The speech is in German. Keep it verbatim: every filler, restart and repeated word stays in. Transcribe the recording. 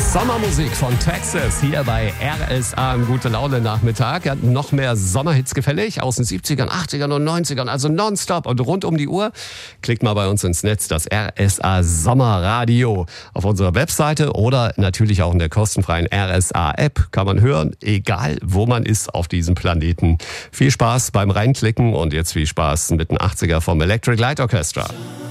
Sommermusik von Texas hier bei R S A im Gute-Laune-Nachmittag. Hat noch mehr Sommerhits gefällig aus den siebzigern, achtzigern und neunzigern, also nonstop und rund um die Uhr. Klickt mal bei uns ins Netz, das R S A Sommerradio. Auf unserer Webseite oder natürlich auch in der kostenfreien R S A-App kann man hören, egal wo man ist auf diesem Planeten. Viel Spaß beim Reinklicken und jetzt viel Spaß mit den achtziger vom Electric Light Orchestra.